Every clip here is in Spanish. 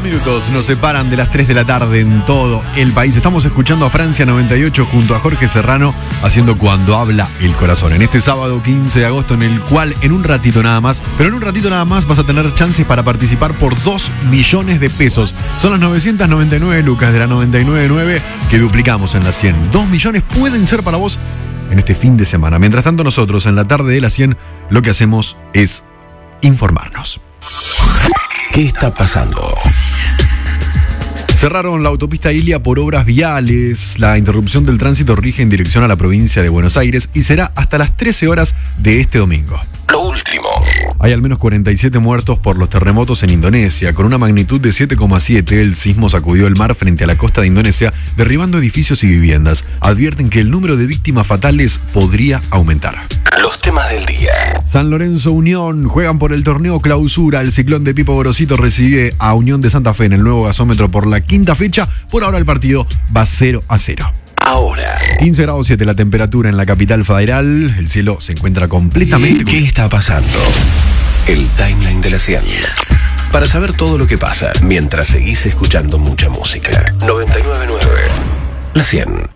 minutos nos separan de las 3 de la tarde en todo el país. Estamos escuchando a Francia 98 junto a Jorge Serrano haciendo Cuando habla el corazón. En este sábado 15 de agosto, en el cual en un ratito nada más vas a tener chances para participar por 2 millones de pesos. Son las 999 lucas de la 999 que duplicamos en la 100. 2 millones pueden ser para vos en este fin de semana. Mientras tanto, nosotros en la tarde de la 100 lo que hacemos es informarnos. ¿Qué está pasando? Cerraron la autopista Ilia por obras viales. La interrupción del tránsito rige en dirección a la provincia de Buenos Aires y será hasta las 13 horas de este domingo. Lo último. Hay al menos 47 muertos por los terremotos en Indonesia. Con una magnitud de 7,7, el sismo sacudió el mar frente a la costa de Indonesia, derribando edificios y viviendas. Advierten que el número de víctimas fatales podría aumentar. Los temas del día. San Lorenzo Unión juegan por el torneo Clausura. El Ciclón de Pipo Gorosito recibe a Unión de Santa Fe en el nuevo gasómetro por la quinta fecha. Por ahora el partido va 0-0. Ahora. 15 grados 7 la temperatura en la capital federal. El cielo se encuentra completamente... ¿Qué está pasando? El timeline de la 100. Para saber todo lo que pasa mientras seguís escuchando mucha música. 999. La 100.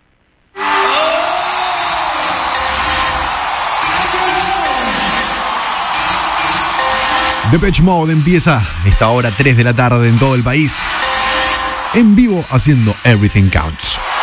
Depeche Mode empieza esta hora 3 de la tarde en todo el país. En vivo haciendo Everything Counts.